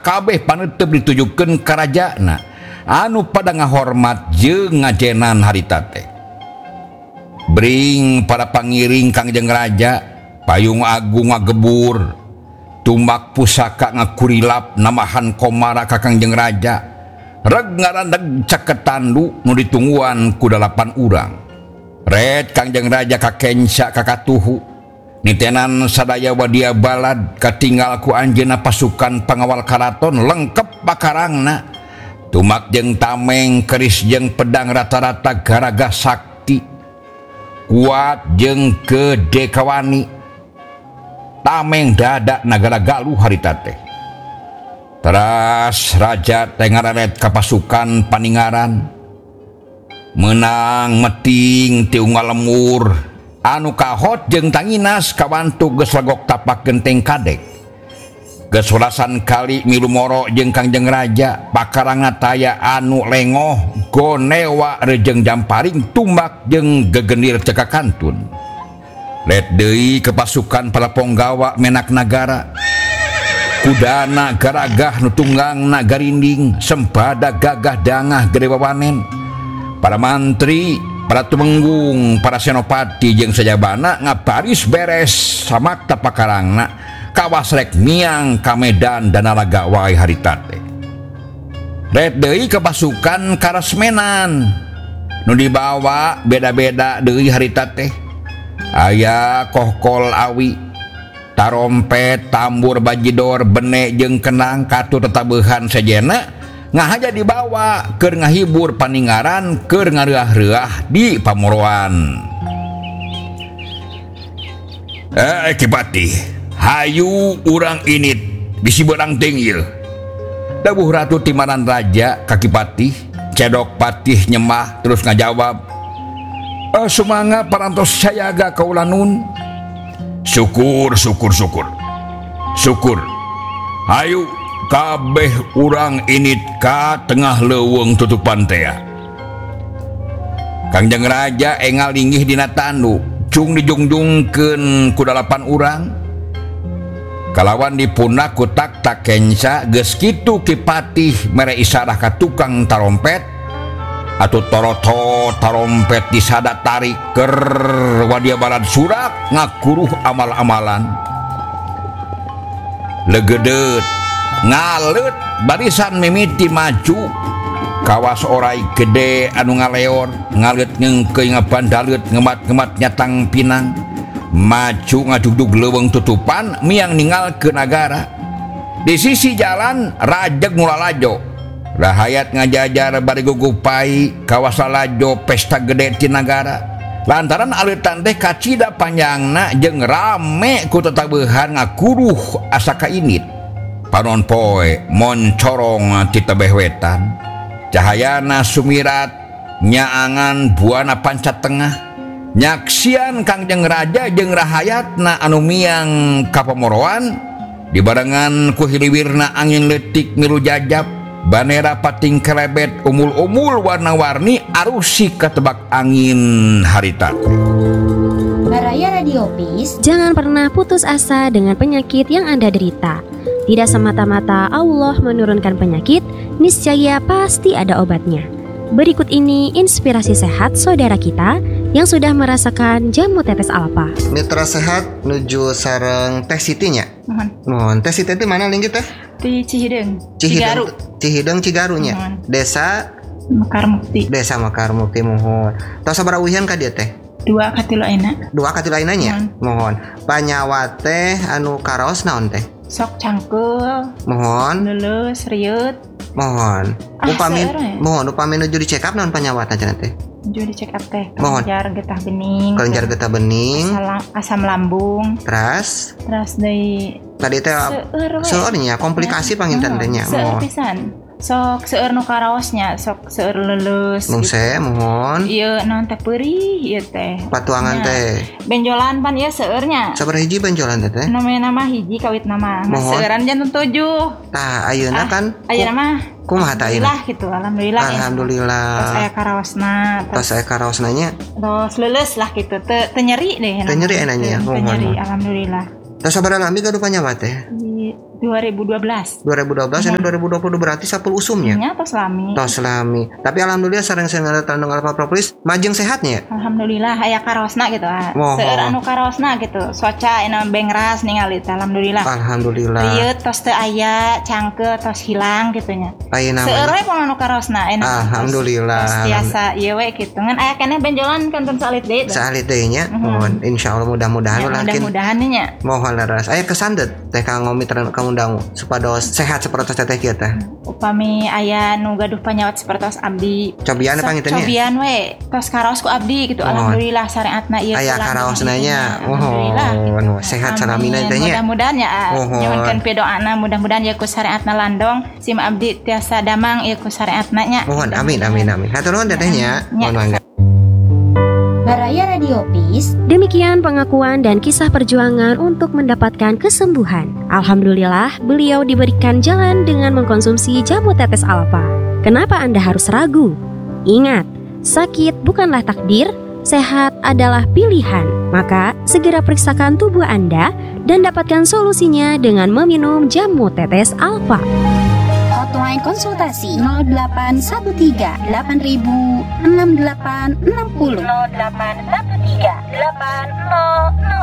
kabeh panetep ditujukeun ka rajana anu pada ngahormat jeung ngajenan harita teh. Bring para pangiring Kangjeng Raja payung agung ngagebur tumbak pusaka ngakurilap namahan komara ka Kangjeng Raja reg ngarandeg caketandu nu ditungguan ku 8 urang. Red Kangjeng Raja kakenca kakatuhu nitenan sadaya wadia balad katinggal ku anjeunna pasukan pangawal karaton lengkep pakarangna tumak jeung tameng keris jeung pedang rata-rata garaga sakti kuat jeung gede kawani tameng dadak nagara Galuh harita teh. Teras raja teh ngararet ka pasukan paningaran menang meting ti unggal lemur anu kahot jeung tanginas kawantu geus legok tapak genteng kadek geus welasan kali milu moro jeung Kangjeng Raja pakarangna taya anu lengoh gonewa rejeng jamparing tumbak jeung gegenir cekakantun. Let deui ke pasukan para ponggawa menak nagara kudana garagah nu tunggangna garinding sempada gagah dangah gede wawanen. Para mantri, para tumenggung, para senopati jeung sajabana ngabaris beres samakta pakarangna kawas rek miang ka medan danalaga wae harita teh. Ret deui ke pasukan karesmenan nu dibawa beda-beda deui harita teh. Aya kohkol awi, tarompet, tambur bajidor, bene jeung kenang katu tetabehan sajena ngahaja dibawa keur ngahibur paningaran keur ngareah-reah di pamoroan. Kipati, hayu urang init bisi beurang teh ieu. Dawuh Ratu Timanan Raja ka Kipati, cedok patih nyemah terus ngajawab, "Sumangga parantos sayaga kaula nun." Syukur. Hayu kabeh urang init ka tengah leuweung tutupan teh. Kangjeng Raja engal linggih dina tandu cung dijungjungkeun ku 8 urang kalawan dipundak ku tak kenca geus kitu Kipatih mere isarah ka tukang tarompet atuh toroto tarompet disada tarik keur wadia balad surak ngakuruh amal-amalan legedeut ngalet barisan mimiti maju kawas orai gede anu ngaleor ngalet ngengkeuy ngabandalet ngemat-ngemat nyatang pinang maju ngadugdug leuweung tutupan miang ningal ke nagara. Di sisi jalan rajeg mulalajo rahayat ngajajar bari gugupai kawas lalajo pesta gede ti nagara lantaran alitan teh kacida panjangna jeung rame ku tetabehan ngakuruh asa kainit. Panon poe moncorong ti tebeh wetan cahayana sumirat nyaangan buana pancat tengah nyaksian Kangjeng Raja jeung rahayatna anu miang ka pamoroan dibarengan ku hiliwirna angin leutik milu jajab banera pating kelebet umul-umul warna-warni arusi katebak angin harita. Baraya Radio Peace, jangan pernah putus asa dengan penyakit yang Anda derita. Tidak semata-mata Allah menurunkan penyakit, niscaya pasti ada obatnya. Berikut ini inspirasi sehat saudara kita yang sudah merasakan jamu tetes alpa. Mitra sehat nuju sareng Teh Siti nya. Mohon. Teh Siti itu mana linggih teh? Di Cihideung. Cihideung Cigarunya. Desa Mekar Mukti. Desa Mekar Mukti mohon. Tos sabaraha uhian ka dieu teh? 2 katilu ayeuna. 2 katilu ayeuna nya. Mohon. Panyawa teh anu karaos naon teh? Sok cangkeul. Mohon. Leuleus rieut. Mohon. Upami nuju di check up naon panyawatna cenah teh? Nuju di check up teh. Mohon. Kelenjar getah bening. Asam lambung. Terus deui tadi teh seueur nya komplikasi panginten teh nya. Seueur pisan. Sok seueur nu karaosnya, sok seueur leuleus. Mungse mohon. Ieu naon teh peurih ieu teh. Patuangan teh. Benjolan pan ieu seueurnya. Sabaraha hiji benjolan teh? Nama hiji kawit nama. Seueuran jantung 7. Tah ayeuna kan. Ayeuna mah kumaha tah ayeuna? Alhamdulillah. Tos aya karaosna nya. Tos leuleus lah kitu. Teu nyeri deh. Teu nyeri enanya. Teu nyeri alhamdulillah. Tos sabaraha lambi gaduh panyawa teh? 2012 ini 2020 berarti sapul usumnya. Nya tos lami. Tapi alhamdulillah sareng saya tandang alfa propolis majeng sehatnya. Alhamdulillah aya karosna gitu. Seueur anu karosna gitu. Soca ina bengras ningali alhamdulillah. Ieu tos teu aya cangke tos hilang gitu nya. Seueur we pon anu karosna alhamdulillah. Biasa ieu we kitu. Ngan aya keneh benjolan kanton salit deui. Salit deui nya. Mohon insyaallah mudah-mudahan ulah mudah-mudahan nya. Mohon leres. Aya kesandet teh ka ngomitran kamu dangu supados sehat sapertos teteh kieu teh. Upami aya nu gaduh panyawat sapertos abdi. Cobian pangitnya. Cobian we tos karaos ku abdi gitu. Alhamdulillah syariatna ieu. Aya karaosna nya. Alhamdulillah. Sehat salamina teh nya. Mudah-mudahan ya nyuhunkeun pidoana mudah-mudahan ieu ku syariatna landong sim abdi tiasa damang ieu ku syariatna nya. Mohon amin. Hatur nuhun teteh nya. Mohon mangga. Baraya Radio Peace. Demikian pengakuan dan kisah perjuangan untuk mendapatkan kesembuhan. Alhamdulillah, beliau diberikan jalan dengan mengkonsumsi jamu tetes alfa. Kenapa Anda harus ragu? Ingat, sakit bukanlah takdir, sehat adalah pilihan. Maka, segera periksakan tubuh Anda dan dapatkan solusinya dengan meminum jamu tetes alfa. Hotline konsultasi 0813 8000 6860 0813 8000